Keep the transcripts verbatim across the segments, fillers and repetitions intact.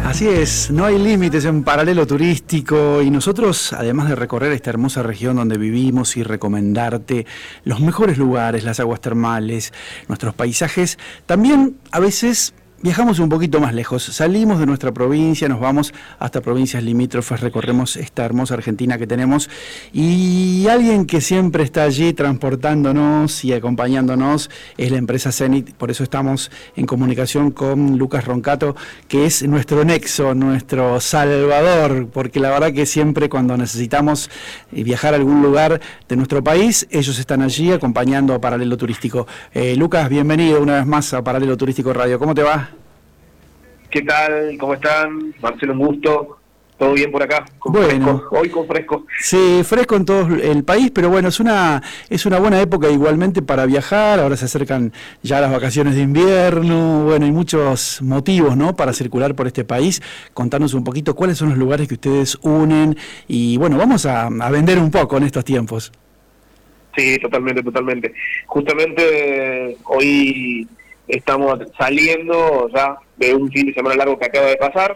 Así es, no hay límites en Paralelo Turístico y nosotros, además de recorrer esta hermosa región donde vivimos y recomendarte los mejores lugares, las aguas termales, nuestros paisajes, también a veces viajamos un poquito más lejos, salimos de nuestra provincia, nos vamos hasta provincias limítrofes, recorremos esta hermosa Argentina que tenemos y alguien que siempre está allí transportándonos y acompañándonos es la empresa Zenit. Por eso estamos en comunicación con Lucas Roncato, que es nuestro nexo, nuestro salvador, porque la verdad que siempre cuando necesitamos viajar a algún lugar de nuestro país, ellos están allí acompañando a Paralelo Turístico. Eh, Lucas, bienvenido una vez más a Paralelo Turístico Radio. ¿Cómo te va? ¿Qué tal? ¿Cómo están? Marcelo, un gusto. ¿Todo bien por acá? Con bueno, fresco. Hoy con fresco. Sí, fresco en todo el país, pero bueno, es una es una buena época igualmente para viajar. Ahora se acercan ya las vacaciones de invierno. Bueno, hay muchos motivos, ¿no?, para circular por este país. Contanos un poquito cuáles son los lugares que ustedes unen y bueno, vamos a, a vender un poco en estos tiempos. Sí, totalmente, totalmente. Justamente hoy estamos saliendo ya de un fin de semana largo que acaba de pasar,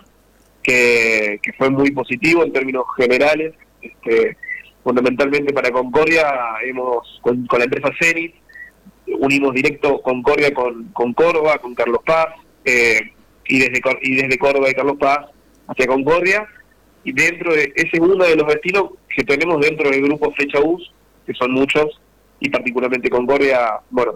que, que fue muy positivo en términos generales. Este, fundamentalmente para Concordia, hemos con, con la empresa Zenit, unimos directo Concordia con, con Córdoba, con Carlos Paz, eh, y, desde, y desde Córdoba y Carlos Paz hacia Concordia, y dentro de ese es uno de los destinos que tenemos dentro del grupo Flecha Bus, que son muchos, y particularmente Concordia, bueno,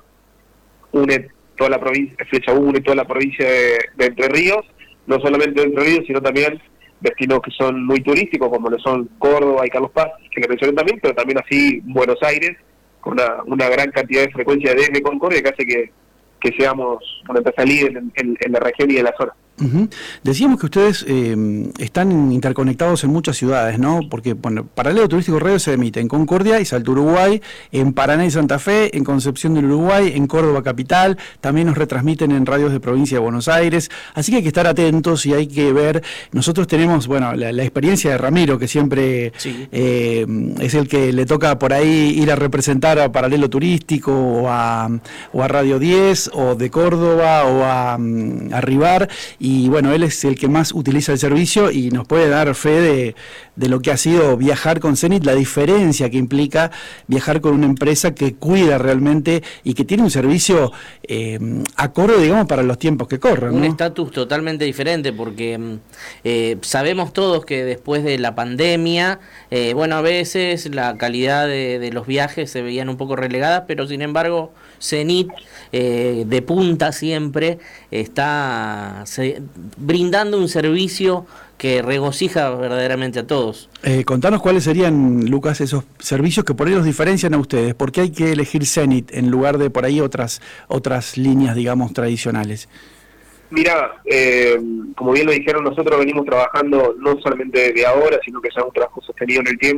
une toda la provincia, Flecha Bus une toda la provincia de, de Entre Ríos, no solamente de Entre Ríos, sino también destinos que son muy turísticos, como lo son Córdoba y Carlos Paz, que le mencioné también, pero también así Buenos Aires, con una, una gran cantidad de frecuencia desde Concordia, que hace que, que seamos una empresa líder en, en, en la región y en la zona. Uh-huh. Decíamos que ustedes eh, están interconectados en muchas ciudades, ¿no? Porque bueno, Paralelo Turístico Radio se emite en Concordia y Salto Uruguay, en Paraná y Santa Fe, en Concepción del Uruguay, en Córdoba capital, también nos retransmiten en radios de provincia de Buenos Aires, así que hay que estar atentos y hay que ver. Nosotros tenemos, bueno, la, la experiencia de Ramiro, que siempre sí. eh, es el que le toca por ahí ir a representar a Paralelo Turístico o a, o a Radio diez o de Córdoba o a, a Rivar. Y bueno, él es el que más utiliza el servicio y nos puede dar fe de, de lo que ha sido viajar con Zenit, la diferencia que implica viajar con una empresa que cuida realmente y que tiene un servicio eh, acorde, digamos, para los tiempos que corren, ¿no? Un estatus totalmente diferente porque eh, sabemos todos que después de la pandemia, eh, bueno, a veces la calidad de, de los viajes se veían un poco relegadas, pero sin embargo Zenit, eh, de punta siempre, está se, brindando un servicio que regocija verdaderamente a todos. Eh, contanos cuáles serían, Lucas, esos servicios que por ahí los diferencian a ustedes. ¿Por qué hay que elegir Zenit en lugar de por ahí otras otras líneas, digamos, tradicionales? Mira, eh, como bien lo dijeron, nosotros venimos trabajando no solamente de ahora, sino que ya un trabajo sostenido en el tiempo.